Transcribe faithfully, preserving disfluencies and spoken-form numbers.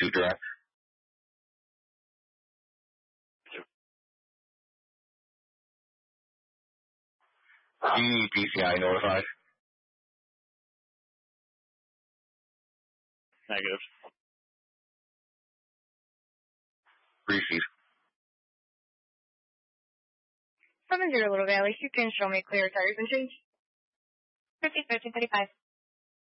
two direct. Do you need B C I notified? Negative. Receive. seven zero Little Valley, you can show me clear tires and change. fifty, thirteen, thirty-five.